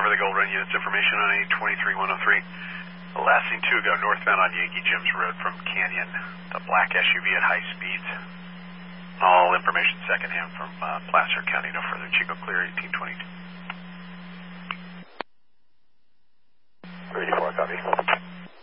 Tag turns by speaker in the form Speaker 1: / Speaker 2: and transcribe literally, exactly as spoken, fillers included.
Speaker 1: for the Gold Run units, information on A twenty-three one oh three. Lasting two go northbound on Yankee Gyms Road from Canyon. The black S U V at high speeds. All information secondhand from uh, Placer County. No further. Chico clear, eighteen twenty-two.
Speaker 2: thirty-four, copy.